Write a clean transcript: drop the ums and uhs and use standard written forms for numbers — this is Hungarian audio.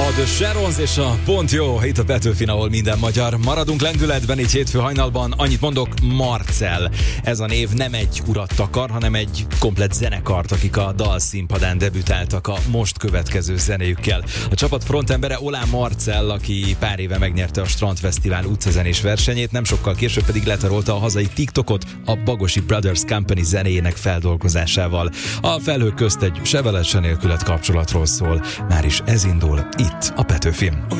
A The Sharons és a Pont Jó, itt a Petőfin, ahol minden magyar. Maradunk lendületben, így hétfő hajnalban. Annyit mondok, Marcell. Ez a név nem egy urat takar, hanem egy komplett zenekart, akik a dalszínpadán debütáltak a most következő zenéjükkel. A csapat frontembere Olá Marcell, aki pár éve megnyerte a Strandfesztivál utcazenés versenyét, nem sokkal később pedig letarolta a hazai TikTokot a Bagosi Brothers Company zenéjének feldolgozásával. A felhők közt egy se veled, se nélküled kapcsolatról szól. Már is ez indul itt a Petőfin.